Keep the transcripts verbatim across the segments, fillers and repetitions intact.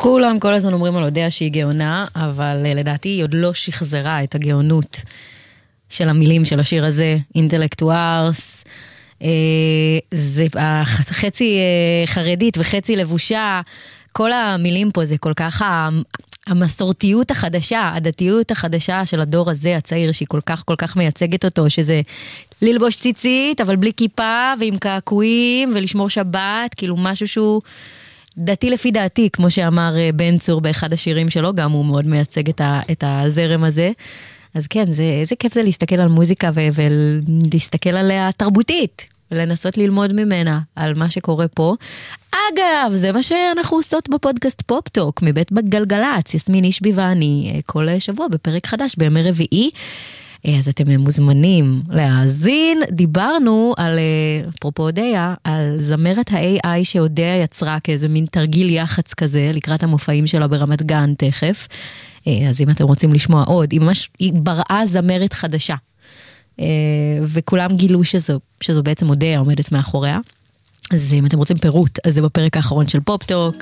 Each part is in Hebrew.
כולם כל הזמן אומרים על אודיה שהיא גאונה, אבל לדעתי היא עוד לא שחזרה את הגאונות של המילים של השיר הזה, אינטלקטוארס, זה חצי חרדית וחצי לבושה, כל המילים פה זה כל כך המסורתיות החדשה, הדתיות החדשה של הדור הזה, הצעיר, שהיא כל כך כל כך מייצגת אותו, שזה ללבוש ציצית, אבל בלי כיפה ועם קעקועים ולשמור שבת, כאילו משהו שהוא דתי לפי דעתי, כמו שאמר בן צור באחד השירים שלו, גם הוא מאוד מייצג את, ה, את הזרם הזה. אז כן, זה, איזה כיף זה להסתכל על מוזיקה ו, ולהסתכל עליה תרבותית, ולנסות ללמוד ממנה על מה שקורה פה. אגב, זה מה שאנחנו עושות בפודקאסט פופ-טוק, מבית גלגלץ, יסמין אישבי ואני, כל שבוע בפרק חדש, בימי רביעי. אז אתם מוזמנים להאזין. דיברנו על, אפרופו אודיה, על זמרת ה-איי איי שאודיה יצרה כאיזה מין תרגיל יחץ כזה, לקראת המופעים שלה ברמת גן תכף. אז אם אתם רוצים לשמוע עוד, היא ממש, היא בראה זמרת חדשה. וכולם גילו שזו, שזו בעצם אודיה עומדת מאחוריה. אז אם אתם רוצים פירוט, אז זה בפרק האחרון של פופ-טוק.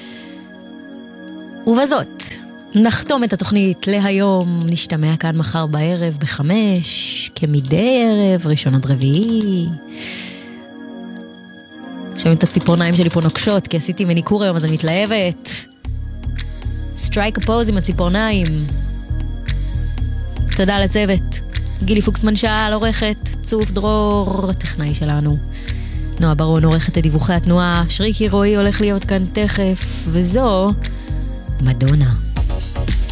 ובזאת, נחתום את התוכנית להיום, נשתמע כאן מחר בערב בחמש, כמדי ערב, ראשון עד רביעי. שומעים את הציפורניים שלי פה נוקשות, כי עשיתי מניקור היום, אז אני מתלהבת. סטרייק הפוז עם הציפורניים. תודה לצוות. גילי פוקסמן שאל, עורכת, צוף דרור, הטכנאי שלנו. נועה ברון עורכת את דיווחי התנועה, שריקי רועי הולך להיות כאן תכף, וזו מדונה.